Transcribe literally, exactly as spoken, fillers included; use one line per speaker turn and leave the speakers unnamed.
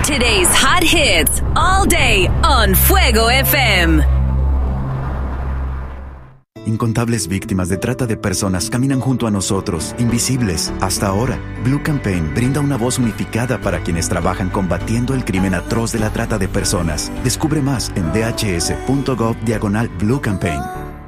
Today's hot hits all day on Fuego F M.
Incontables víctimas de trata de personas caminan junto a nosotros, invisibles, hasta ahora. Blue Campaign brinda una voz unificada para quienes trabajan combatiendo el crimen atroz de la trata de personas. Descubre más en dhs punto gov diagonal Blue Campaign.